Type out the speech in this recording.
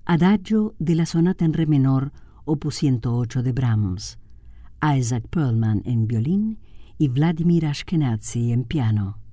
Adagio de la sonata en re menor, opus 108 de Brahms. Isaac Perlman en violín y Vladimir Ashkenazy en piano.